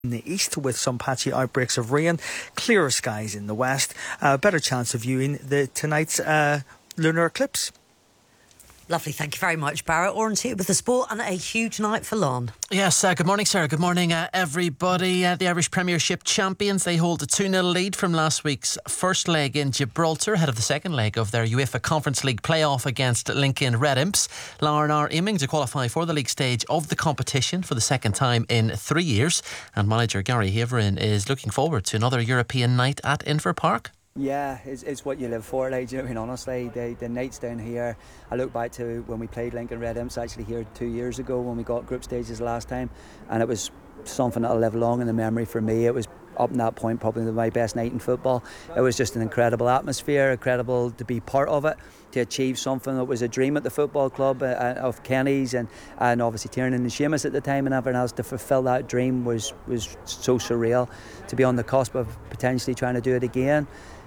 in the east with some patchy outbreaks of rain, clearer skies in the west, better chance of viewing tonight's lunar eclipse. Lovely, thank you very much, Barrett. Orange here with the sport and a huge night for Lon. Yes, good morning, Sarah. Good morning, everybody. The Irish Premiership champions, they hold a 2-0 lead from last week's first leg in Gibraltar, ahead of the second leg of their UEFA Conference League playoff against Lincoln Red Imps. Larne are aiming to qualify for the league stage of the competition for the second time in 3 years. And manager Gary Haverin is looking forward to another European night at Inver Park. Yeah, it's what you live for, like, you know, I mean, honestly, the nights down here, I look back to when we played Lincoln Red Imps actually here 2 years ago when we got group stages last time, and it was something that'll live long in the memory for me. It was up in that point probably my best night in football. It was just an incredible atmosphere, incredible to be part of it, to achieve something that was a dream at the football club of Kenny's and obviously Tiernan and Seamus at the time, and everyone else. To fulfil that dream was so surreal. To be on the cusp of potentially trying to do it again,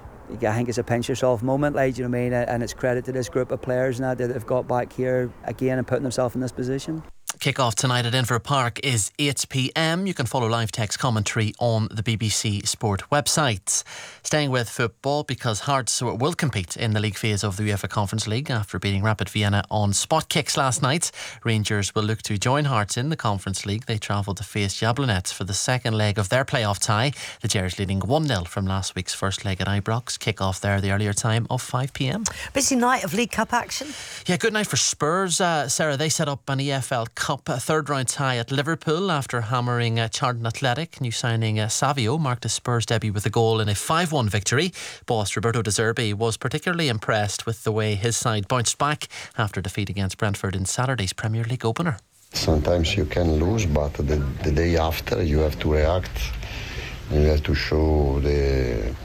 I think it's a pinch yourself moment, like, you know what I mean? And it's credit to this group of players now that have got back here again and putting themselves in this position. Kick-off tonight at Inver Park is 8 p.m. You can follow live text commentary on the BBC Sport website. Staying with football, because Hearts will compete in the league phase of the UEFA Conference League after beating Rapid Vienna on spot kicks last night. Rangers will look to join Hearts in the Conference League. They travel to face Jablonec for the second leg of their playoff tie. The Gers leading 1-0 from last week's first leg at Ibrox. Kick-off there the earlier time of 5 p.m. Busy night of League Cup action. Yeah, good night for Spurs. Sarah, they set up an EFL Cup third round tie at Liverpool after hammering Charlton Athletic. New signing Savio marked a Spurs debut with a goal in a 5-1 victory. Boss Roberto De Zerbi was particularly impressed with the way his side bounced back after defeat against Brentford in Saturday's Premier League opener. Sometimes you can lose, but the day after you have to react. You have to show the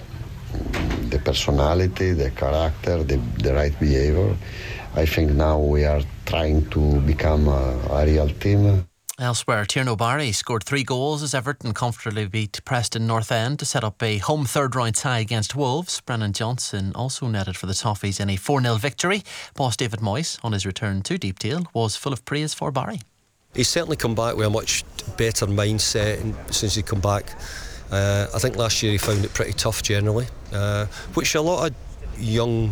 personality, the character, the right behavior. I think now we are trying to become a real team. Elsewhere, Tierno Barry scored 3 goals as Everton comfortably beat Preston North End to set up a home third round tie against Wolves. Brennan Johnson also netted for the Toffees in a 4-0 victory. Boss David Moyes, on his return to Deepdale, was full of praise for Barry. He's certainly come back with a much better mindset since he come back. I think last year he found it pretty tough generally, which a lot of young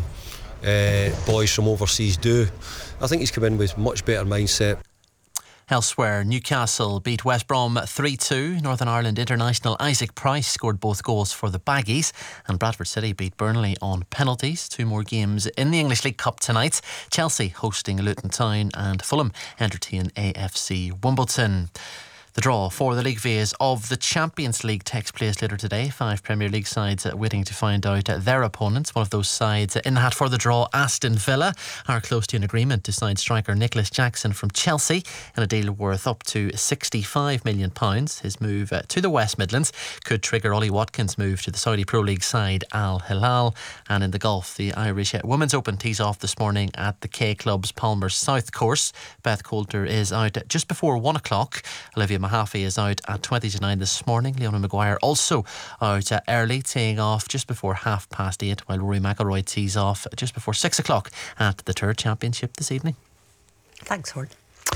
boys from overseas do. I think he's come in with much better mindset. Elsewhere, Newcastle beat West Brom 3-2. Northern Ireland international Isaac Price scored both goals for the Baggies, and Bradford City beat Burnley on penalties. 2 more games in the English League Cup tonight. Chelsea hosting Luton Town and Fulham entertain AFC Wimbledon. The draw for the league phase of the Champions League takes place later today. 5 Premier League sides waiting to find out their opponents. One of those sides in the hat for the draw, Aston Villa, are close to an agreement to sign striker Nicholas Jackson from Chelsea in a deal worth up to £65 million. His move to the West Midlands could trigger Ollie Watkins' move to the Saudi Pro League side Al Hilal. And in the golf, the Irish Women's Open tees off this morning at the K Club's Palmer's South course. Beth Coulter is out just before 1 o'clock. Olivia Mahaffey is out at 20 to 9 this morning. Leona Maguire also out early, teeing off just before 8:30, while Rory McIlroy tees off just before 6 o'clock at the Tour Championship this evening. Thanks, Hort.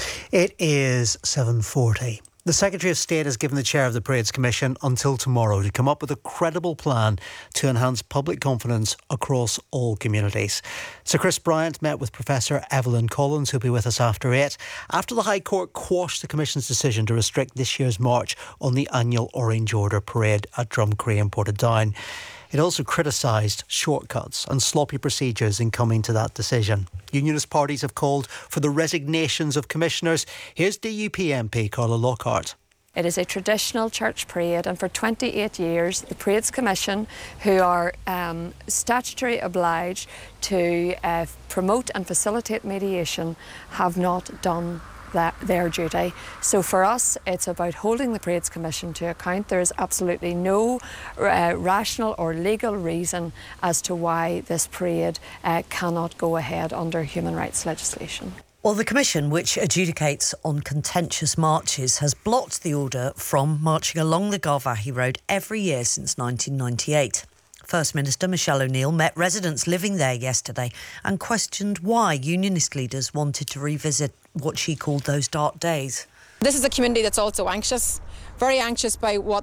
It is 7:40. The Secretary of State has given the chair of the Parades Commission until tomorrow to come up with a credible plan to enhance public confidence across all communities. Sir Chris Bryant met with Professor Evelyn Collins, who'll be with us after 8, after the High Court quashed the Commission's decision to restrict this year's march on the annual Orange Order parade at Drumcree in Portadown. It also criticised shortcuts and sloppy procedures in coming to that decision. Unionist parties have called for the resignations of commissioners. Here's DUP MP Carla Lockhart. It is a traditional church parade, and for 28 years the Parades Commission, who are statutory obliged to promote and facilitate mediation, have not done their duty. So for us, it's about holding the Parades Commission to account. There is absolutely no rational or legal reason as to why this parade cannot go ahead under human rights legislation. Well, the Commission, which adjudicates on contentious marches, has blocked the order from marching along the Garvaghey Road every year since 1998. First Minister Michelle O'Neill met residents living there yesterday and questioned why unionist leaders wanted to revisit what she called those dark days. This is a community that's also anxious very anxious by what